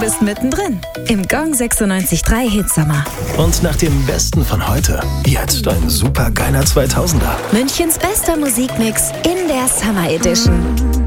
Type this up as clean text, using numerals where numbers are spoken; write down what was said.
bist mittendrin im Gong 96.3 Hitsommer. Und nach dem Besten von heute, jetzt ein supergeiler 2000er. Münchens bester Musikmix in der Summer Edition.